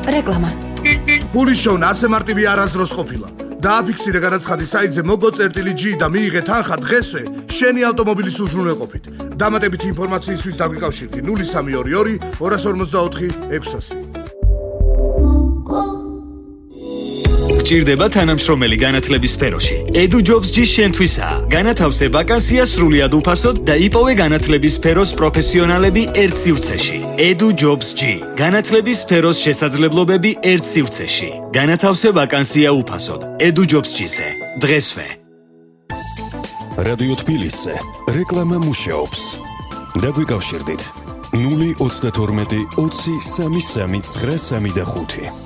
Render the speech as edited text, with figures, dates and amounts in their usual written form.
რეკლამა. გულიშოვნა ასე მარტივი არასდროს ყოფილა. დააფიქსირე განაცხადი საიტზე mogo.g და მიიღე თანხა დღესვე შენი ავტომობილის უზრუნველყოფით. დამატებითი ინფორმაციისთვის დაგვიკავშირდი 0322 254 600. გჭირდება თანამშრომელი განათლების სფეროში. EduJobs-G შენთვისაა. განათავსე ვაკანსია სრულიად უფასოდ და იპოვე განათლების სფეროს პროფესიონალები ერთ სივრცეში. EduJobs-G. განათლების სფეროს შესაძლებლობები ერთ სივრცეში. განათავსე ვაკანსია უფასოდ. EduJobs-G-ზე. დღესვე. რადიო თბილისზე რეკლამა მუშაობს. დაგვიკავშირდით 032 20 33 935.